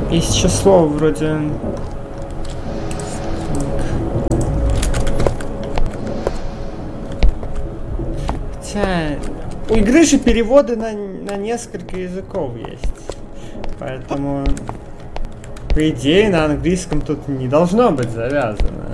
Есть еще слово вроде... Хотя... У игры же переводы на несколько языков есть. Поэтому... По идее, на английском тут не должно быть завязано.